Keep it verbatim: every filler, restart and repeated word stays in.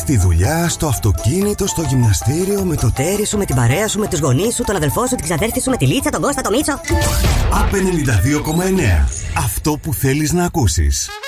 Στη δουλειά, στο αυτοκίνητο, στο γυμναστήριο, με το τέρι σου, με την παρέα σου, με τους γονείς σου, τον αδελφό σου, την ξαδέρφη σου, με τη Λίτσα, τον Κώστα, τον Μίτσο. Απ' ενενήντα δύο κόμμα εννέα. Αυτό που θέλεις να ακούσεις.